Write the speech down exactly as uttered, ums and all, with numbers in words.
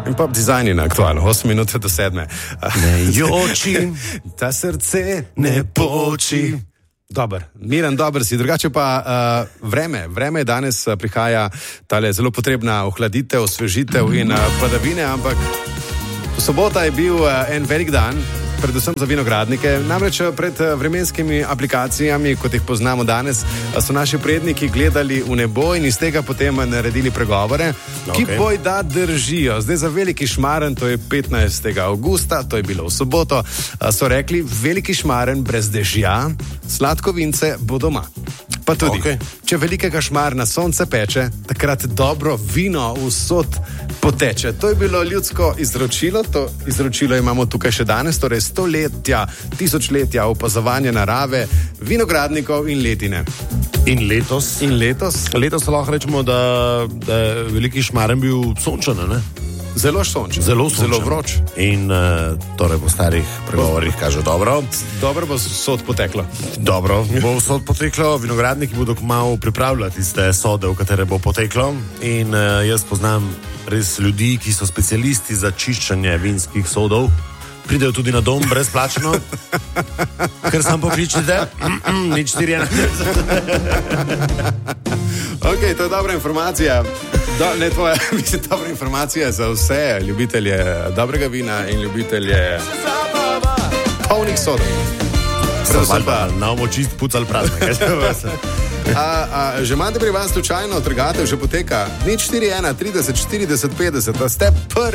In pop dizajn je na aktualno, osem minut do sedme. Ne joči, ta srce ne poči. Dober, miren, dober si. Drugače pa uh, vreme. Vreme danes uh, prihaja tale zelo potrebna ohladitev, osvežitev in uh, padavine, ampak sobota je bil uh, en velik dan, predvsem za vinogradnike. Namreč pred vremenskimi aplikacijami, kot jih poznamo danes, so naši predniki gledali v nebo in iz tega potem naredili pregovore, ki okay. boj da držijo. Zdaj za Veliki Šmaren, to je petnajstega avgusta, to je bilo v soboto, so rekli, Veliki Šmaren brez dežja, sladko vince bo doma. Pa tudi, okay. če velikega Šmarna sonce peče, takrat dobro vino vsod poteče. To je bilo ljudsko izročilo, to izročilo imamo tukaj še danes, torej stoletja, tisočletja opazovanja narave, vinogradnikov in letine. In letos? In letos? Letos lahko rečemo, da, da je Veliki Šmaren bil sončen, ne? Zelo sončen. Zelo sončen. Zelo vroč. In uh, torej po starih pregovorih kaže dobro. Dobro bo sod poteklo. Dobro bo sod poteklo. Vinogradniki bodo kmalu pripravljali tiste sode, v katere bo poteklo. In uh, jaz poznam res ljudi, ki so specialisti za čiščenje vinskih sodov. Pridejo tudi na dom brezplačno, ker sam pokličite, nič štiri ena. Ok, to je dobra informacija. Do, ne tvoja, mislim, dobra informacija za vse ljubitelje dobrega vina in ljubitelje polnih sodov. Predvsem pa na omo čist pucal prazne. A, a, že imate pri vas slučajno trgatev, že poteka nič štiri ena, trideset, štirideset, petdeset, a ste prvi.